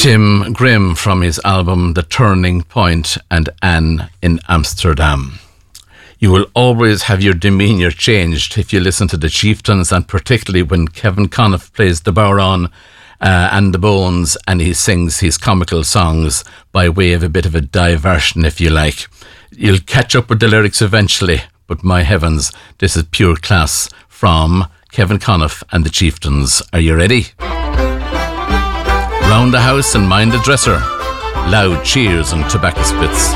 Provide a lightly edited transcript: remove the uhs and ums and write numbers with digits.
Tim Grimm from his album The Turning Point and Anne in Amsterdam. You will always have your demeanour changed if you listen to the Chieftains, and particularly when Kevin Conniff plays the bodhrán and the bones, and he sings his comical songs by way of a bit of a diversion, if you like. You'll catch up with the lyrics eventually, but my heavens, this is pure class from Kevin Conniff and the Chieftains. Are you ready? Round the house and mind the dresser. Loud cheers and tobacco spits.